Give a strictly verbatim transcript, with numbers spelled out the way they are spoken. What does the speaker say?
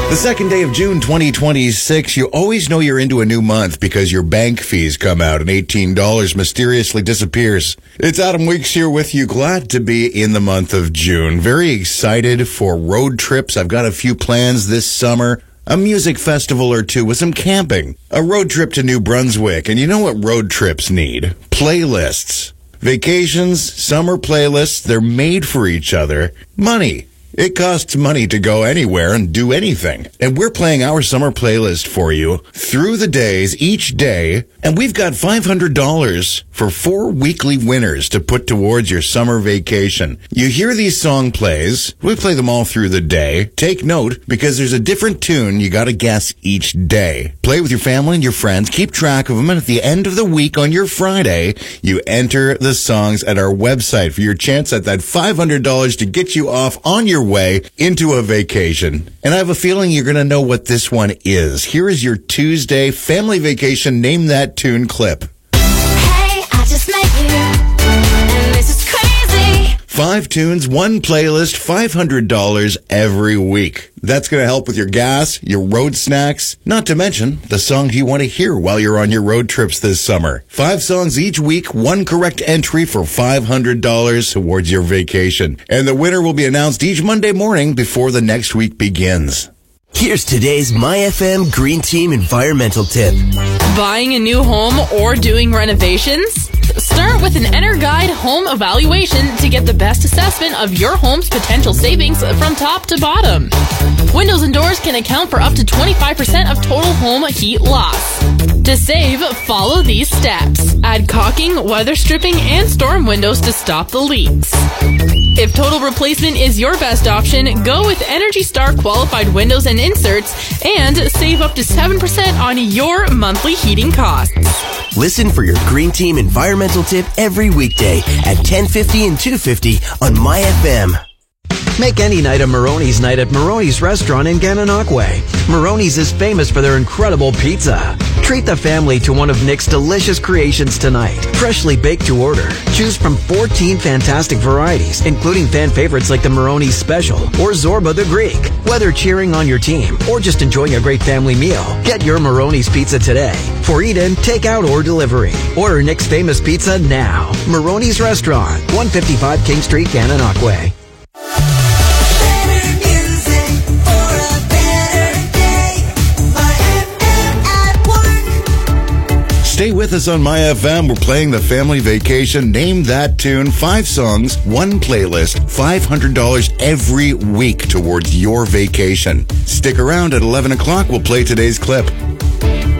The second day of June twenty twenty-six, you always know you're into a new month because your bank fees come out and eighteen dollars mysteriously disappears. It's Adam Weeks here with you. Glad to be in the month of June. Very excited for road trips. I've got a few plans this summer. A music festival or two with some camping. A road trip to New Brunswick. And you know what road trips need? Playlists. Vacations, summer playlists, they're made for each other. Money. It costs money to go anywhere and do anything. And we're playing our summer playlist for you through the days, each day. And we've got five hundred dollars for four weekly winners to put towards your summer vacation. You hear these song plays. We play them all through the day. Take note, because there's a different tune you gotta guess each day. Play with your family and your friends. Keep track of them. And at the end of the week on your Friday, you enter the songs at our website for your chance at that five hundred dollars to get you off on your way into a vacation. And I have a feeling you're going to know what this one is. Here is your Tuesday family vacation Name That Tune clip. Hey, I just met you, and this is crazy. Five tunes, one playlist, five hundred dollars every week. That's going to help with your gas, your road snacks, not to mention the songs you want to hear while you're on your road trips this summer. Five songs each week, one correct entry for five hundred dollars towards your vacation. And the winner will be announced each Monday morning before the next week begins. Here's today's My F M Green Team environmental tip. Buying a new home or doing renovations? Start with an EnerGuide home evaluation to get the best assessment of your home's potential savings from top to bottom. Windows and doors can account for up to twenty-five percent of total home heat loss. To save, follow these steps. Add caulking, weather stripping, and storm windows to stop the leaks. If total replacement is your best option, go with Energy Star qualified windows and inserts and save up to seven percent on your monthly heating costs. Listen for your Green Team environmental tip every weekday at ten fifty and two fifty on My F M. Make any night a Maroney's night at Maroney's Restaurant in Gananoque. Maroney's is famous for their incredible pizza. Treat the family to one of Nick's delicious creations tonight. Freshly baked to order. Choose from fourteen fantastic varieties, including fan favorites like the Maroney's Special or Zorba the Greek. Whether cheering on your team or just enjoying a great family meal, get your Maroney's pizza today. For eat-in, takeout, or delivery. Order Nick's famous pizza now. Maroney's Restaurant, one fifty-five King Street, Gananoque. Stay with us on My F M. We're playing the family vacation Name That Tune. Five songs, one playlist, five hundred dollars every week towards your vacation. Stick around at eleven o'clock. We'll play today's clip.